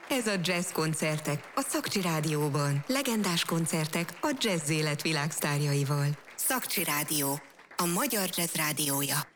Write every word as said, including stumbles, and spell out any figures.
Ez a Jazz Koncertek a Szakcsi Rádióban. Legendás koncertek a jazz élet világsztárjaival. Szakcsi Rádió, a magyar jazz rádiója.